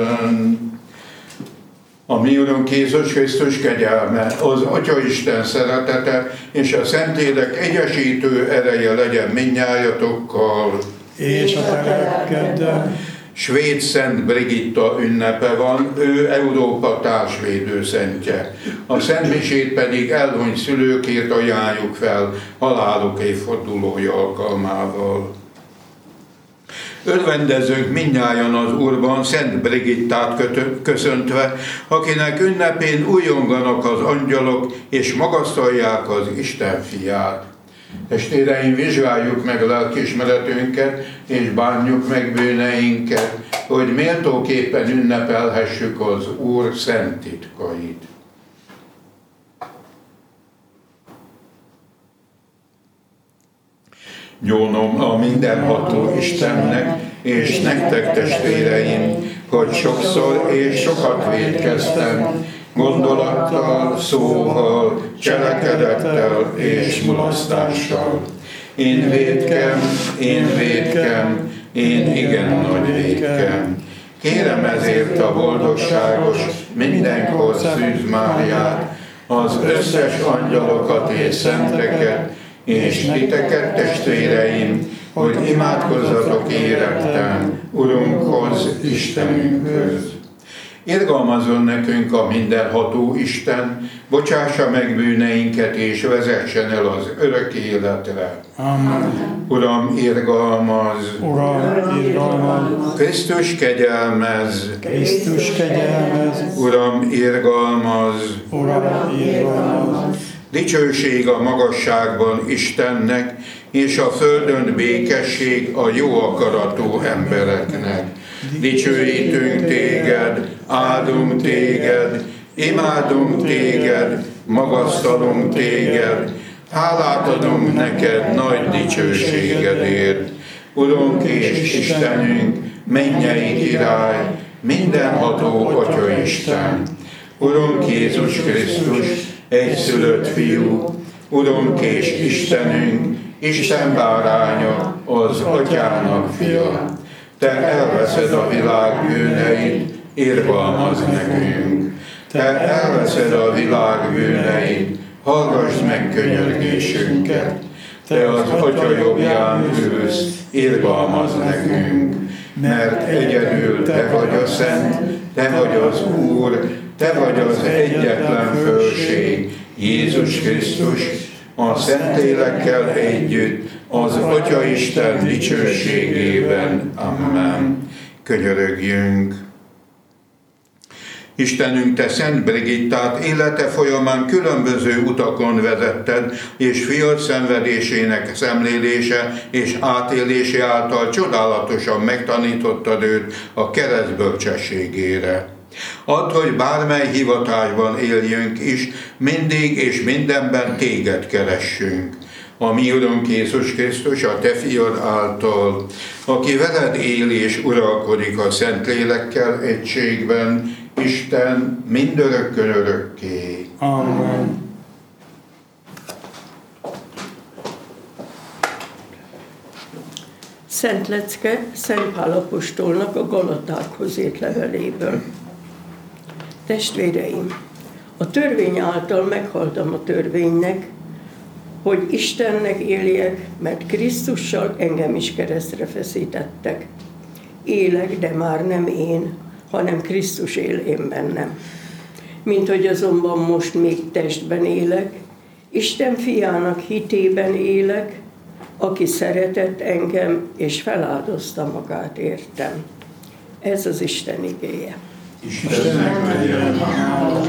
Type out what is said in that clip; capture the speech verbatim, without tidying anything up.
A mi Urunk Jézus Krisztus kegyelme, az Atyaisten szeretete és a Szentlélek egyesítő ereje legyen mindnyájatokkal. És a te lelkeddel. Svéd Szent Brigitta ünnepe van, ő Európa társvédőszentje. A szentmisét pedig elhunyt szülőkért ajánljuk fel haláluk évfordulója alkalmával. Örvendezünk mindnyájan az Úrban Szent Brigittát köszöntve, akinek ünnepén újonganak az angyalok, és magasztalják az Isten fiát. Testvéreim, vizsgáljuk meg lelkiismeretünket, és bánjuk meg bűneinket, hogy méltóképpen ünnepelhessük az Úr szent titkait. Gyónom a mindenható Istennek, és nektek, testvéreim, hogy sokszor és sokat vétkeztem, gondolattal, szóval, cselekedettel és mulasztással. Én vétkem, én vétkem, én igen nagy vétkem. Kérem ezért a boldogságos, mindenkor Szűz Máriát, az összes angyalokat és szenteket, és titeket, testvéreim, hogy imádkozzatok éretten Urunkhoz, Istenünkhöz. Irgalmazzon nekünk a mindenható Isten, bocsássa meg bűneinket, és vezessen el az örök életre. Amen. Uram, irgalmazz! Uram, irgalmazz! Krisztus kegyelmezz! Krisztus kegyelmezz! Uram, irgalmazz! Uram, irgalmazz! Dicsőség a magasságban Istennek, és a földön békesség a jó akaratú embereknek. Dicsőítünk téged, áldunk téged, imádunk téged, magasztalunk téged, hálát adunk neked nagy dicsőségedért. Urunk és Istenünk, mennyei király, mindenható Atyaisten, Urunk Jézus Krisztus, egyszülött Fiú, Urunk és Istenünk, Isten báránya, az Atyának fia. Te elveszed a világ bűneit, irgalmazz nekünk. Te elveszed a világ bűneit, hallgass meg könyörgésünket. Te az Atya jobbján ülsz, irgalmazz nekünk. Mert egyedül Te vagy a Szent, Te vagy az Úr, Te vagy az egyetlen fölség, Jézus Krisztus, a Szentlélekkel együtt, az Atyaisten dicsőségében. Amen. Könyörögjünk. Istenünk, Te Szent Brigittát élete folyamán különböző utakon vezetted, és fiad szenvedésének szemlélése és átélése által csodálatosan megtanítottad őt a kereszt bölcsességére. Add, hogy bármely hivatásban éljünk is, mindig és mindenben Téged keressünk. A mi Urunk Jézus Krisztus, a Te fiad által, aki veled él és uralkodik a Szentlélekkel egységben, Isten mindörökkön örökké. Amen. Szent lecke Szent Pál apostolnak a Galatákhoz írt leveléből. Testvéreim, a törvény által meghaltam a törvénynek, hogy Istennek éljek, mert Krisztussal engem is keresztre feszítettek. Élek, de már nem én, hanem Krisztus él én bennem. Mint hogy azonban most még testben élek, Isten fiának hitében élek, aki szeretett engem, és feláldozta magát értem. Ez az Isten igéje. Istennek legyen hála.